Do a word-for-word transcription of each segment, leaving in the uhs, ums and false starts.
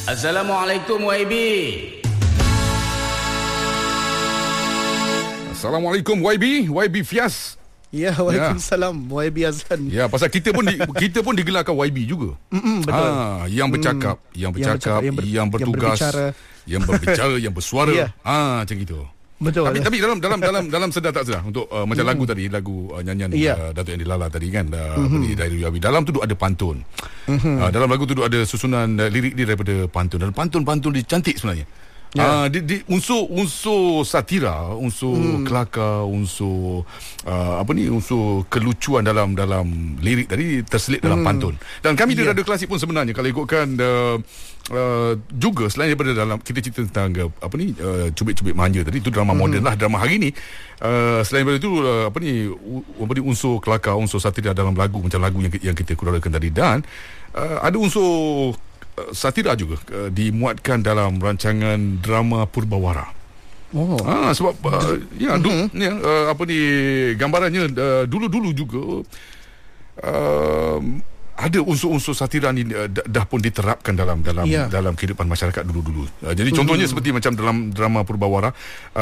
Assalamualaikum Y B. Assalamualaikum Y B, Y B Fias. Ya, waalaikumsalam Y B Azlan. Ya, pasal kita pun di, kita pun digelarkan Y B juga. Mm-mm, betul. Ha, yang bercakap, mm. yang bercakap, yang, ber, yang bertugas, yang berbicara, yang berbicara, yang bersuara. Yeah. Ha, macam gitu. Betul. Tapi, tapi dalam dalam dalam dalam sedar tak sedar untuk uh, macam mm. lagu tadi, lagu uh, nyanyian yeah. uh, Datuk Andy Lala tadi kan, uh, mm-hmm. dari Y B. Dalam tu ada pantun. Mm-hmm. Uh, dalam lagu tu ada susunan uh, lirik dia daripada pantun. Dan pantun-pantun dia cantik sebenarnya. Yeah. Uh, di, di, unsur unsur satira, unsur hmm. kelakar, unsur uh, apa ni, unsur kelucuan dalam dalam lirik tadi terselit dalam hmm. pantun. Dan kami yeah. ada klasik pun sebenarnya kalau ikutkan uh, uh, juga selain daripada dalam kita cerita tentang uh, apa ni uh, cubit-cubit manja tadi, itu drama hmm. moden lah, drama hari ni. Uh, selain daripada itu uh, apa ni apa ni unsur kelakar, unsur satira dalam lagu macam lagu yang yang kita keluarkan tadi, dan uh, ada unsur satira juga uh, dimuatkan dalam rancangan drama Purbawara. Oh. Ah, sebab uh, ya, du, uh-huh. ya uh, apa ni gambarannya uh, dulu-dulu juga uh, ada unsur-unsur satira ni uh, dah, dah pun diterapkan dalam dalam yeah. dalam kehidupan masyarakat dulu-dulu. Uh, jadi contohnya uh-huh. seperti macam dalam drama Purbawara,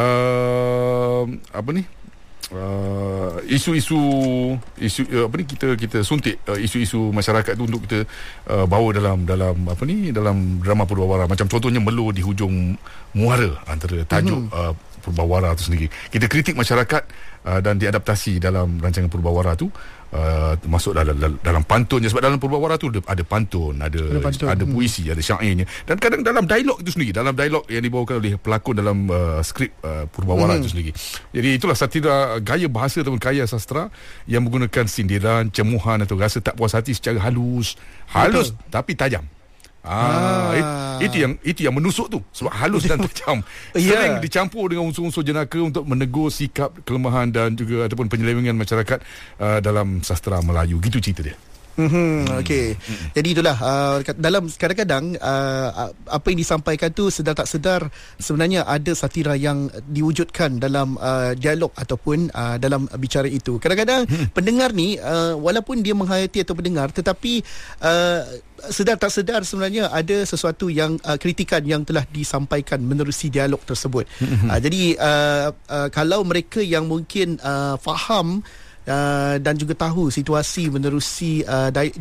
uh, apa ni? Uh, isu-isu isu uh, apa ni kita kita suntik uh, isu-isu masyarakat tu untuk kita uh, bawa dalam dalam apa ni dalam drama Purbawara. Macam contohnya Melo di Hujung Muara, antara tajuk uh-huh. uh, Purbawara tu sendiri. Kita kritik masyarakat uh, dan diadaptasi dalam rancangan Purbawara tu. Uh, masuk dalam, dalam, dalam pantunnya, sebab dalam Purbawara tu ada, ada pantun, ada ada, pantun. ada puisi, hmm. ada syairnya, dan kadang dalam dialog itu sendiri, dalam dialog yang dibawakan oleh pelakon dalam uh, skrip uh, Purbawara hmm. itu sendiri. Jadi itulah satira, gaya bahasa ataupun gaya sastra yang menggunakan sindiran, cemuhan atau rasa tak puas hati secara halus, halus Betul. tapi tajam. Ah, ah. It, itu yang itu yang menusuk tu, sebab halus dan tajam. Sering yeah. dicampur dengan unsur-unsur jenaka untuk menegur sikap, kelemahan dan juga ataupun penyelewengan masyarakat uh, dalam sastra Melayu. Gitu cerita dia. Mm-hmm, Okey. Mm-hmm. Jadi itulah uh, dalam kadang-kadang uh, apa yang disampaikan tu sedar tak sedar sebenarnya ada satira yang diwujudkan dalam uh, dialog ataupun uh, dalam bicara itu. Kadang-kadang mm. pendengar ni uh, walaupun dia menghayati atau mendengar, tetapi uh, sedar tak sedar sebenarnya ada sesuatu yang uh, kritikan yang telah disampaikan menerusi dialog tersebut. Mm-hmm. Uh, jadi uh, uh, kalau mereka yang mungkin uh, faham Uh, dan juga tahu situasi menerusi uh,